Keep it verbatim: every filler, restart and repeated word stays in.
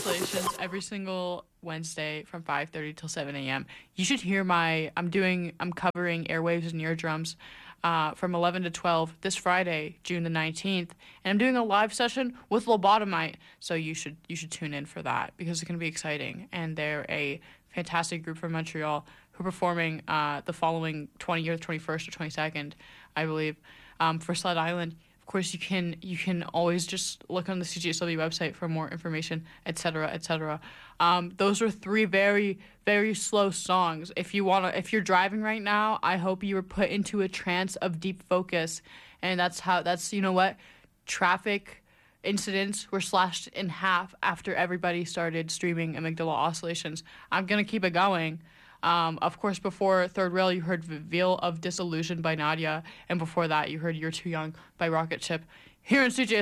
Oscillations every single Wednesday from five thirty till seven a.m. You should hear my, I'm doing, I'm covering Airwaves and Eardrums uh, from eleven to twelve this Friday, June the nineteenth. And I'm doing a live session with Lobotomite. So you should, you should tune in for that because it's going to be exciting. And they're a fantastic group from Montreal who are performing uh, the following twentieth, twenty-first, or twenty-second, I believe, um, for Sled Island. Of course, you can you can always just look on the C G S W website for more information, et cetera, et cetera. Um, those are three very, very slow songs. If you wanna, if you're driving right now, I hope you were put into a trance of deep focus, and that's how. That's you know what, traffic incidents were slashed in half after everybody started streaming Amygdala Oscillations. I'm gonna keep it going. Um, of course, before Third Rail, you heard Veil of Disillusion by Nadia, and before that, you heard You're Too Young by Rocket Ship. Here in C J